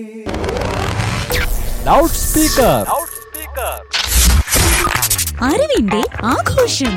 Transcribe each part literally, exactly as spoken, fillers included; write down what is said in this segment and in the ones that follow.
Loud speaker. അറിവിന്റെ ആഘോഷം.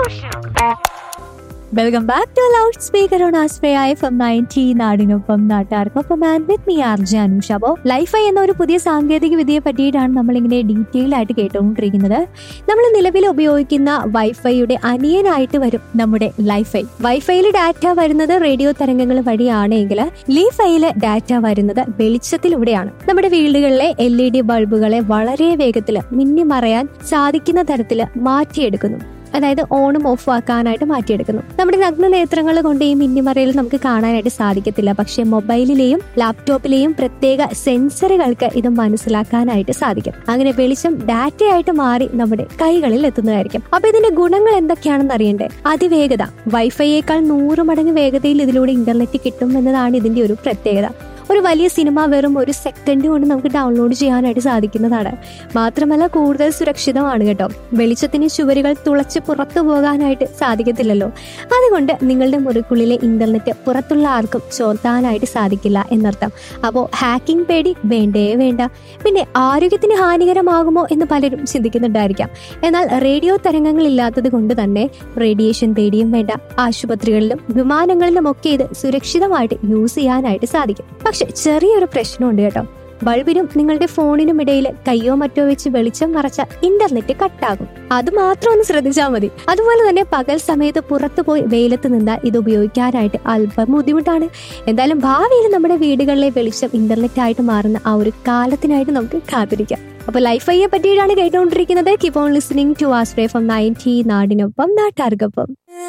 Welcome back to loud speaker on Australia F M ninety. നാടിനൊപ്പം നാട്ടുകാർക്കൊപ്പം and with me R J Anusha. അപ്പോൾ Li-Fi എന്ന ഒരു പുതിയ സാങ്കേതിക വിദ്യയെ പറ്റിയിട്ടാണ് നമ്മളിങ്ങനെ ഡീറ്റെയിൽ ആയിട്ട് കേട്ടുകൊണ്ടിരിക്കുന്നത്. നമ്മൾ നിലവിൽ ഉപയോഗിക്കുന്ന വൈഫൈയുടെ അനിയനായിട്ട് വരും നമ്മുടെ ലൈഫൈ. വൈഫൈയിൽ ഡാറ്റ വരുന്നത് റേഡിയോ തരംഗങ്ങൾ വഴിയാണെങ്കിൽ ലീഫൈയില് ഡാറ്റ വരുന്നത് വെളിച്ചത്തിലൂടെയാണ്. നമ്മുടെ വീടുകളിലെ എൽ ഇ ഡി ബൾബുകളെ വളരെ വേഗത്തിൽ മിന്നിമറയാൻ സാധിക്കുന്ന തരത്തിൽ മാറ്റിയെടുക്കുന്നു. അതായത് ഓണും ഓഫും ആക്കാനായിട്ട് മാറ്റിയെടുക്കുന്നു. നമ്മുടെ നഗ്ന നേത്രങ്ങൾ കൊണ്ട് ഈ മിന്നിമറയിൽ നമുക്ക് കാണാനായിട്ട് സാധിക്കത്തില്ല. പക്ഷെ മൊബൈലിലെയും ലാപ്ടോപ്പിലെയും പ്രത്യേക സെൻസറുകൾക്ക് ഇത് മനസ്സിലാക്കാനായിട്ട് സാധിക്കും. അങ്ങനെ വെളിച്ചം ഡാറ്റയായിട്ട് മാറി നമ്മുടെ കൈകളിൽ എത്തുന്നതായിരിക്കും. അപ്പൊ ഇതിന്റെ ഗുണങ്ങൾ എന്തൊക്കെയാണെന്ന് അറിയണ്ടേ? അതിവേഗത. വൈഫൈയേക്കാൾ നൂറ് മടങ്ങ് വേഗതയിൽ ഇതിലൂടെ ഇന്റർനെറ്റ് കിട്ടും എന്നതാണ് ഇതിന്റെ ഒരു പ്രത്യേകത. ഒരു വലിയ സിനിമ വെറും ഒരു സെക്കൻഡ് കൊണ്ട് നമുക്ക് ഡൗൺലോഡ് ചെയ്യാനായിട്ട് സാധിക്കുന്നതാണ്. മാത്രമല്ല കൂടുതൽ സുരക്ഷിതമാണ് കേട്ടോ. വെളിച്ചത്തിന് ചുവരുകൾ തുളച്ച് പുറത്തു പോകാനായിട്ട് സാധിക്കത്തില്ലല്ലോ. അതുകൊണ്ട് നിങ്ങളുടെ മുറിക്കുള്ളിലെ ഇന്റർനെറ്റ് പുറത്തുള്ള ആർക്കും ചോർത്താനായിട്ട് സാധിക്കില്ല എന്നർത്ഥം. അപ്പോൾ ഹാക്കിംഗ് പേടി വേണ്ടേ വേണ്ട. പിന്നെ ആരോഗ്യത്തിന് ഹാനികരമാകുമോ എന്ന് പലരും ചിന്തിക്കുന്നുണ്ടായിരിക്കാം. എന്നാൽ റേഡിയോ തരംഗങ്ങൾ ഇല്ലാത്തത് കൊണ്ട് തന്നെ റേഡിയേഷൻ പേടിയും വേണ്ട. ആശുപത്രികളിലും വിമാനങ്ങളിലും ഒക്കെ ഇത് സുരക്ഷിതമായിട്ട് യൂസ് ചെയ്യാനായിട്ട് സാധിക്കും. പക്ഷെ ചെറിയൊരു പ്രശ്നമുണ്ട് കേട്ടോ. ബൾബിനും നിങ്ങളുടെ ഫോണിനും ഇടയിൽ കയ്യോ മറ്റോ വെച്ച് വെളിച്ചം മറച്ച ഇന്റർനെറ്റ് കട്ടാകും. അത് മാത്രം ഒന്ന് ശ്രദ്ധിച്ചാൽ മതി. അതുപോലെ തന്നെ പകൽ സമയത്ത് പുറത്തു പോയി വെയിലത്ത് നിന്നാൽ ഇത് ഉപയോഗിക്കാനായിട്ട് അല്പം ബുദ്ധിമുട്ടാണ്. എന്തായാലും ഭാവിയിൽ നമ്മുടെ വീടുകളിലെ വെളിച്ചം ഇന്റർനെറ്റ് ആയിട്ട് മാറുന്ന ആ ഒരു കാലത്തിനായിട്ട് നമുക്ക് കാത്തിരിക്കാം. അപ്പൊ ലൈഫൈയെ പറ്റിയിട്ടാണ് കേട്ടുകൊണ്ടിരിക്കുന്നത്. Keep on listening to Australia F M ninety. നാടിനൊപ്പം നാട്ടാർക്കൊപ്പം.